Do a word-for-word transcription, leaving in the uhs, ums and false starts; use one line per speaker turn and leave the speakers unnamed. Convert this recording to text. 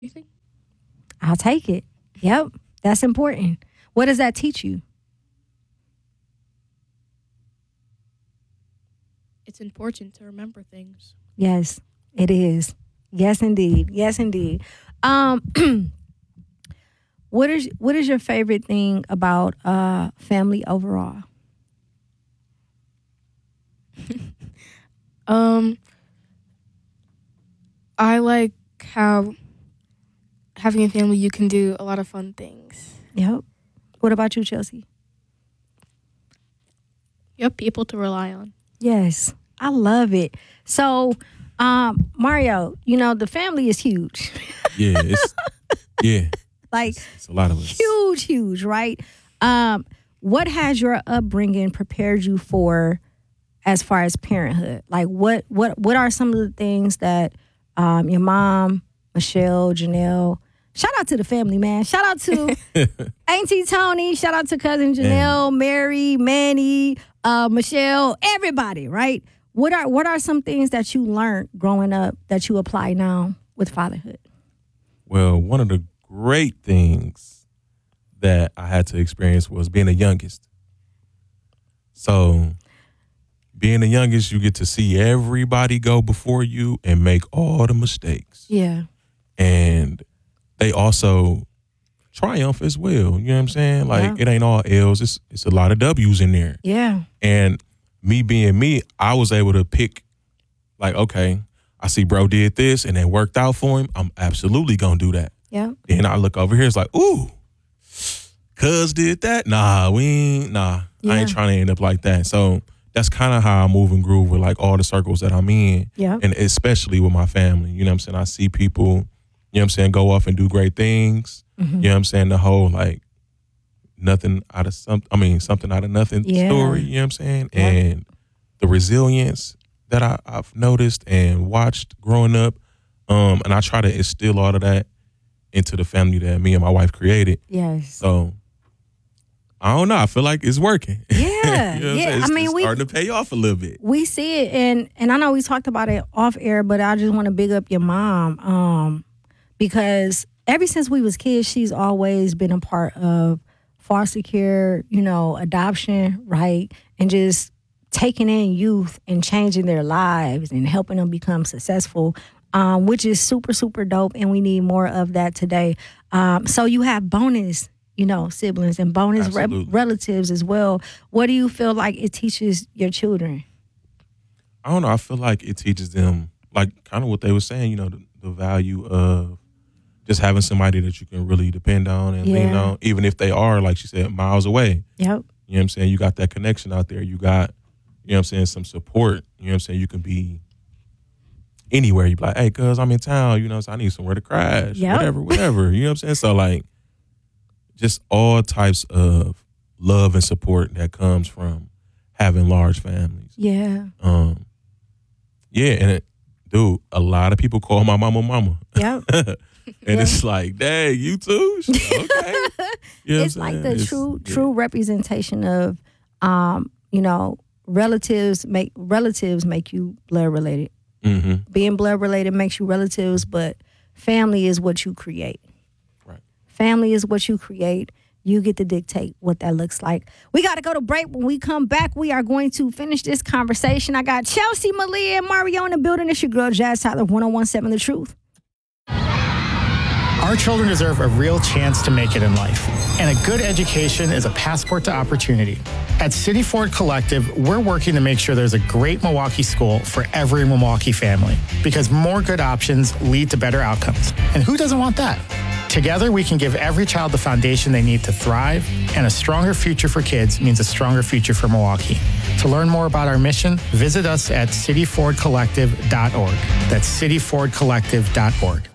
Anything?
I'll take it. Yep, that's important. What does that teach you?
It's important to remember things.
Yes, it is. Yes, indeed. Yes, indeed. Um, what is what is your favorite thing about uh, family overall?
Um, I like how having a family, you can do a lot of fun things.
Yep. What about you, Chelsea?
You have people to rely on.
Yes, I love it. So, um, Mario, you know the family is huge.
Yeah, it's yeah,
like
it's, it's a lot of us.
huge, huge, right? Um, what has your upbringing prepared you for as far as parenthood? Like what what what are some of the things that um, your mom, Michelle, Janelle, shout out to the family, man. Shout out to Auntie Tony, shout out to cousin Janelle, Mary, Manny, uh, Michelle, everybody, right? What are what are some things that you learned growing up that you apply now with fatherhood?
Well, one of the great things that I had to experience was being the youngest. So being the youngest, you get to see everybody go before you and make all the mistakes.
Yeah.
And they also triumph as well. You know what I'm saying? Like,
Yeah.
it ain't all L's. It's, it's a lot of W's in there.
Yeah.
And me being me, I was able to pick, like, okay, I see bro did this and it worked out for him. I'm absolutely going to do that.
Yeah.
Then I look over here, it's like, ooh, cuz did that? Nah, we ain't, nah.
Yeah.
I ain't trying to end up like that. So that's kind of how I move and groove with like all the circles that I'm in.
Yeah.
And especially with my family. You know what I'm saying? I see people, you know what I'm saying, go off and do great things.
Mm-hmm.
You know what I'm saying? The whole like nothing out of some, I mean, something out of nothing
Yeah.
story, you know what I'm saying?
Yeah.
And the resilience that I, I've noticed and watched growing up. Um, and I try to instill all of that into the family that me and my wife created.
Yes.
So I don't know. I feel like it's working.
Yeah.
You know what I'm
Yeah.
saying? It's,
I mean,
it's
we
starting to pay off a little bit.
we see it, and and I know we talked about it off air, but I just want to big up your mom, um, because ever since we was kids, she's always been a part of foster care, you know, adoption, right, and just taking in youth and changing their lives and helping them become successful. Um, which is super, super dope, and we need more of that today. Um, so you have bonus, you know, siblings and bonus re-
Absolutely.
relatives as well. What do you feel like it teaches your children?
I don't know. I feel like it teaches them, like, kind of what they were saying, you know, the, the value of just having somebody that you can really depend on and lean
Yeah.
on, even if they are, like she said, miles away.
Yep.
You know what I'm saying? You got that connection out there. You got, you know what I'm saying, some support. You know what I'm saying? You can be anywhere. You be like, hey, cuz I'm in town, you know, so I need somewhere to crash.
Yep.
Whatever, whatever. You know what I'm saying? So, like, just all types of love and support that comes from having large families.
Yeah.
Um, yeah, and it, dude, a lot of people call my mama mama.
Yep.
and
Yeah.
it's like, dang, you too? Okay. You know what
It's
I'm
like
saying?
the
It's-
true
yeah.
true representation of, um, you know, relatives make relatives make you blood related.
Mhm.
Being blood related makes you relatives, but family is what you create.
Right.
Family is what you create. You get to dictate what that looks like. We got to go to break. When we come back, we are going to finish this conversation. I got Chelsea, Malia, and Mario in the building. It's your girl, Jazz Tyler, one oh one point seven The Truth.
Our children deserve a real chance to make it in life, and a good education is a passport to opportunity. At City Ford Collective, we're working to make sure there's a great Milwaukee school for every Milwaukee family, because more good options lead to better outcomes. And who doesn't want that? Together, we can give every child the foundation they need to thrive, and a stronger future for kids means a stronger future for Milwaukee. To learn more about our mission, visit us at city ford collective dot org. That's city ford collective dot org.